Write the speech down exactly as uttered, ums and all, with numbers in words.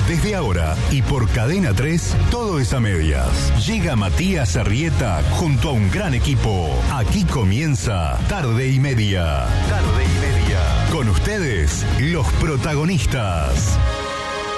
Desde ahora y por Cadena tres, todo es a medias. Llega Matías Arrieta junto a un gran equipo. Aquí comienza Tarde y Media. Tarde y Media. Con ustedes, los protagonistas.